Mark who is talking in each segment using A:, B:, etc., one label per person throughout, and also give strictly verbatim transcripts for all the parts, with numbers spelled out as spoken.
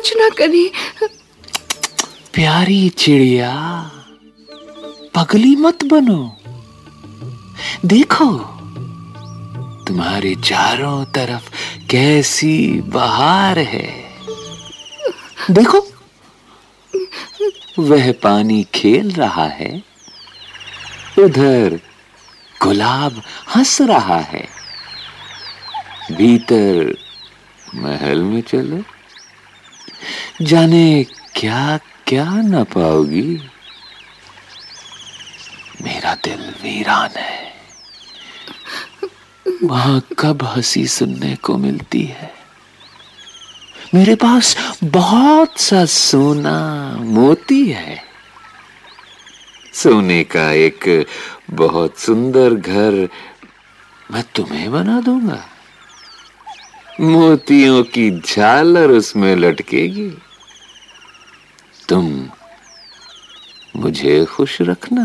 A: कुछ ना करे।
B: प्यारी चिड़िया, पगली मत बनो। देखो तुम्हारे चारों तरफ कैसी बहार है। देखो वह पानी खेल रहा है, उधर गुलाब हंस रहा है। भीतर महल में चलो, जाने क्या क्या न पाओगी। मेरा दिल वीरान है, वहां कब हंसी सुनने को मिलती है। मेरे पास बहुत सा सोना मोती है। सोने का एक बहुत सुंदर घर मैं तुम्हें बना दूंगा। मोतियों की झालर उसमें लटकेगी। तुम मुझे खुश रखना।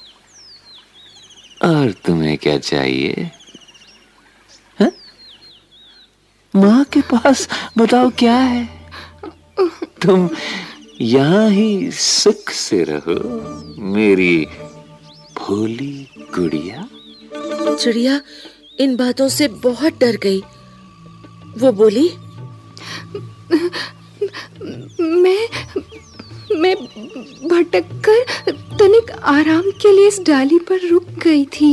B: और तुम्हें क्या चाहिए? हा? माँ के पास बताओ क्या है? तुम यहां ही सुख से रहो मेरी भोली गुड़िया।
C: चिड़िया इन बातों से बहुत डर गई। वो बोली,
A: मैं मैं भटक कर तनिक आराम के लिए इस डाली पर रुक गई थी।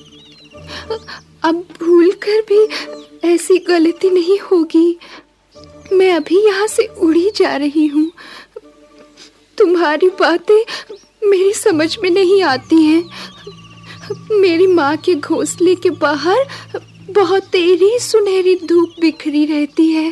A: अब भूलकर भी ऐसी गलती नहीं होगी। मैं अभी यहाँ से उड़ी जा रही हूँ। तुम्हारी बातें मेरी समझ में नहीं आती हैं। मेरी माँ के घोंसले के बाहर बहुत तेरी सुनहरी धूप बिखरी रहती है।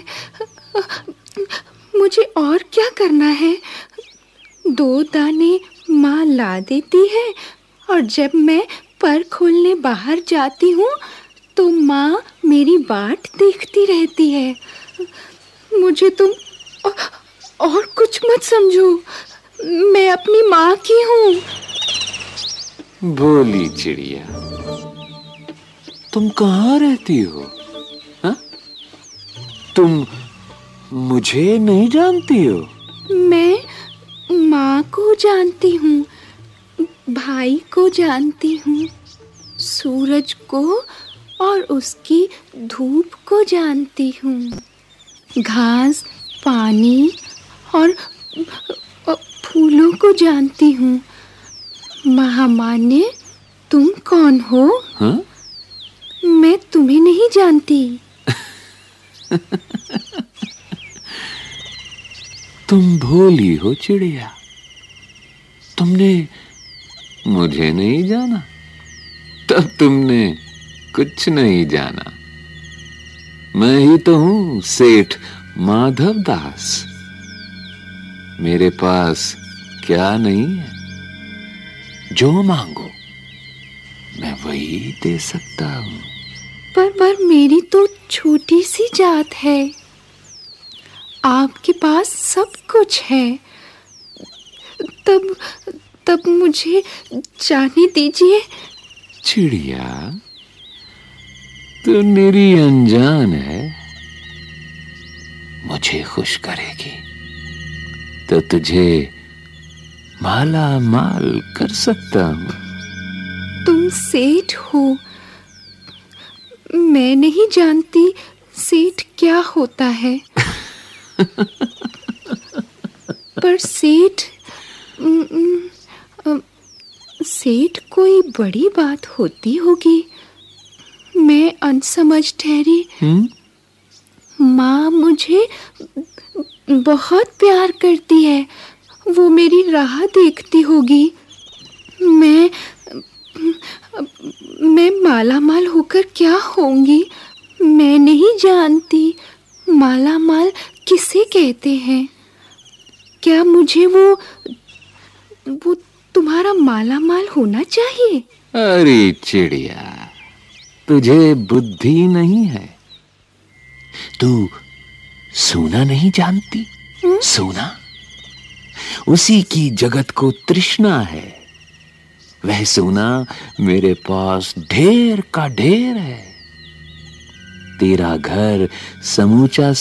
A: मुझे और क्या करना है? दो दाने माँ ला देती है और जब मैं पर खोलने बाहर जाती हूँ तो माँ मेरी बाट देखती रहती है। मुझे तुम और कुछ मत समझो। मैं अपनी माँ की हूँ।
B: भोली चिड़िया, तुम कहाँ रहती हो? हा? तुम मुझे नहीं जानती हो?
A: मैं माँ को जानती हूँ, भाई को जानती हूँ, सूरज को और उसकी धूप को जानती हूँ, घास, पानी और फूलों को जानती हूँ। महामान्य, तुम कौन हो?
B: हा?
A: मैं तुम्हें नहीं जानती।
B: तुम भोली हो चिड़िया, तुमने मुझे नहीं जाना, तब तुमने कुछ नहीं जाना। मैं ही तो हूं सेठ माधव दास। मेरे पास क्या नहीं है, जो मांगो मैं वही दे सकता हूं।
A: पर पर मेरी तो छोटी सी जात है, आपके पास सब कुछ है। तब तब मुझे जाने दीजिए।
B: चिड़िया, तू मेरी अनजान है। मुझे खुश करेगी तो तुझे माला माल कर सकता हूं।
A: तुम सेठ हो। मैं नहीं जानती सेठ क्या होता है। पर सेठ सेठ कोई बड़ी बात होती होगी। मैं अनसमझ ठहरी। माँ मुझे बहुत प्यार करती है, वो मेरी राह देखती होगी। मैं मैं माला माल होकर क्या होंगी? मैं नहीं जानती माला माल किसे कहते हैं। क्या मुझे वो वो तुम्हारा माला माल होना चाहिए?
B: अरे चिड़िया, तुझे बुद्धि नहीं है। तू सोना नहीं जानती? हुँ? सोना उसी की जगत को तृष्णा है। वह सोना मेरे पास ढेर का ढेर है। तेरा घर समूचा